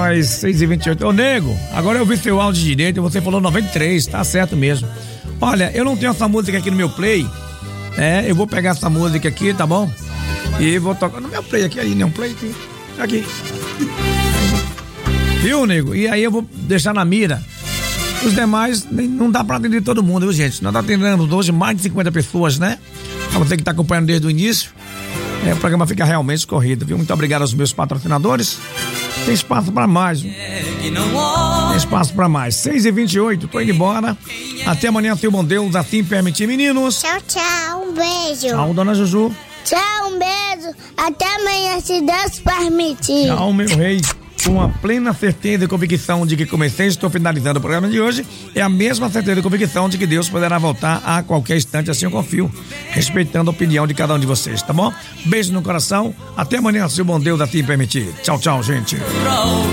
nós, 6h28. Ô, nego, agora eu vi seu áudio direito e você falou 93, tá certo mesmo. Olha, eu não tenho essa música aqui no meu play, eu vou pegar essa música aqui, tá bom? E vou tocar no meu play aqui, aí, né? Um play aqui. Viu, nego? E aí eu vou deixar na mira. Os demais, não dá pra atender todo mundo, viu, gente? Nós estamos atendendo hoje mais de 50 pessoas, né? Pra você que tá acompanhando desde o início, o programa fica realmente corrido, viu? Muito obrigado aos meus patrocinadores. Tem espaço pra mais, viu? Tem espaço pra mais. 6h28, tô indo embora. Até amanhã, se o bom Deus assim permitir, meninos. Tchau, tchau, um beijo. Tchau, dona Juju. Tchau, um beijo. Até amanhã, se Deus permitir. Tchau, meu rei. Com a plena certeza e convicção de que comecei e estou finalizando o programa de hoje, é a mesma certeza e convicção de que Deus poderá voltar a qualquer instante, assim eu confio, respeitando a opinião de cada um de vocês, tá bom? Beijo no coração, até amanhã, se o bom Deus assim permitir. Tchau, tchau, gente.